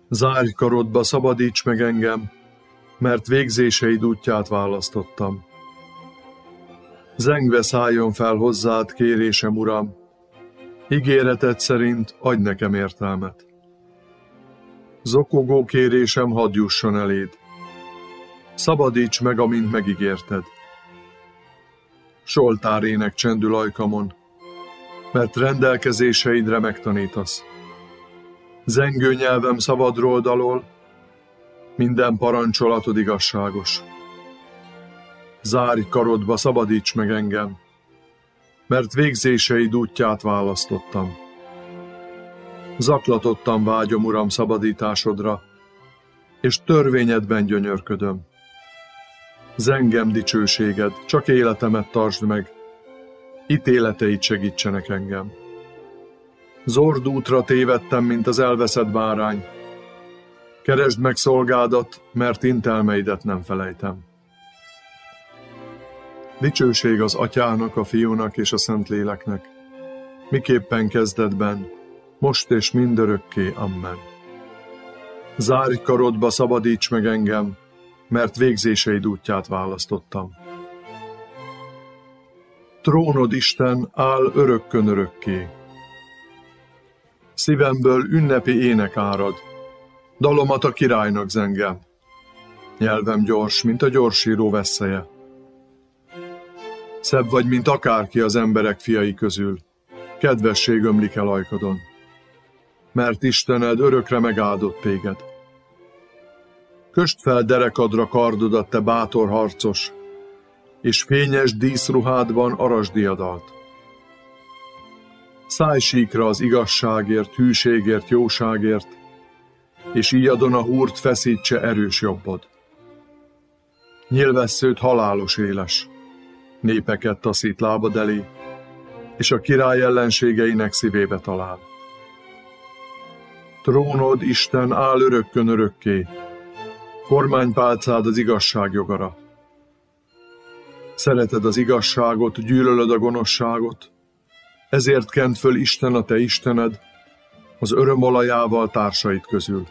Zárj karodba, szabadíts meg engem, mert végzéseid útját választottam. Zengve szálljon fel hozzád kérésem, Uram, ígéreted szerint adj nekem értelmet. Zokogó kérésem hadd jusson eléd. Szabadíts meg, amint megígérted. Soltárének csendül ajkamon, mert rendelkezéseidre megtanítasz. Zengő nyelvem szabadról dalol, minden parancsolatod igazságos. Zárj karodba, szabadíts meg engem, mert végzéseid útját választottam. Zaklatottan vágyom, Uram, szabadításodra, és törvényedben gyönyörködöm. Zengem dicsőséged, csak életemet tartsd meg, ítéleteid segítsenek engem. Zord útra tévedtem, mint az elveszett bárány. Keresd meg szolgádat, mert intelmeidet nem felejtem. Dicsőség az Atyának, a Fiúnak és a Szentléleknek, miképpen kezdetben, most és mindörökké. Amen. Zárj karodba, szabadíts meg engem, mert végzéseid útját választottam. Trónod, Isten, áll örökkön örökké. Szívemből ünnepi ének árad, dalomat a királynak zengem. Nyelvem gyors, mint a gyorsíró vesszeje. Szebb vagy, mint akárki az emberek fiai közül, kedvesség ömlik el ajkadon, mert Istened örökre megáldott téged. Kösd fel derekadra kardodat, te bátor harcos, és fényes díszruhádban arasd diadalt. Szállj síkra az igazságért, hűségért, jóságért, és íjadon a húrt feszítse erős jobbod. Nyilvessződ halálos éles, népeket taszít lábad elé, és a király ellenségeinek szívébe talál. Trónod, Isten, áll örökkön örökké, kormánypálcád az igazság jogara. Szereted az igazságot, gyűlölöd a gonoszságot, ezért kent föl Isten, a te Istened, az örömolajával társait közül.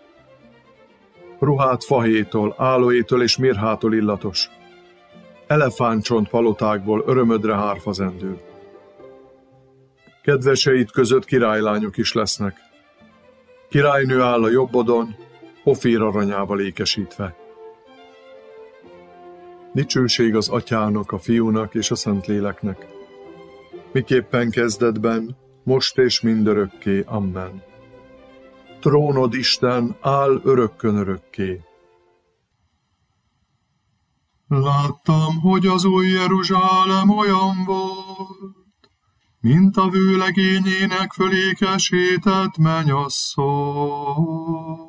Ruhát fahétól, álóétől és mirhától illatos, elefántcsont palotákból örömödre hárfa zendül. Kedveseid között királylányok is lesznek. Királynő áll a jobbodon, Ofír aranyával ékesítve. Dicsőség az Atyának, a Fiúnak és a Szentléleknek, miképpen kezdetben, most és mindörökké. Amen. Trónod, Isten, áll örökkön örökké. Láttam, hogy az új Jeruzsálem olyan volt, mint a vőlegényének fölékesített mennyasszony.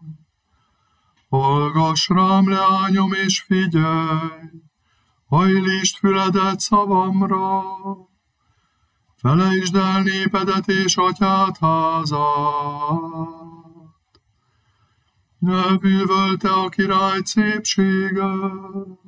Hallgass rám, leányom, és figyelj, hajlítsd füledet szavamra, felejtsd el népedet és atyád házát. Ne bűvölte a király szépséget,